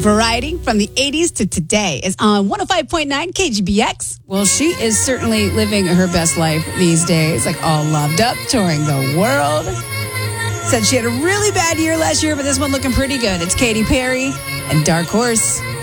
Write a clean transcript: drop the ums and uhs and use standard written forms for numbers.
Variety from the 80s to today is on 105.9 KGBX. Well, she is certainly living her best life these days, like all loved up, touring the world. Said she had a really bad year last year, but this one looking pretty good. It's Katy Perry and Dark Horse.